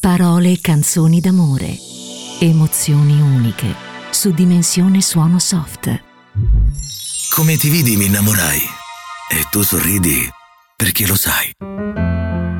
Parole e canzoni d'amore. Emozioni uniche. Su Dimensione Suono Soft. Come ti vidi mi innamorai. E tu sorridi perché lo sai.